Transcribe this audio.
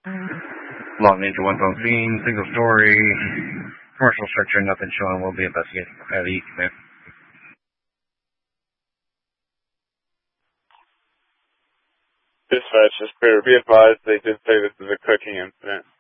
Long Ninja 112 scene, single story, commercial structure, nothing showing. Will be investigating at the command. Dispatch is clear. Be advised, they did say this is a cooking incident.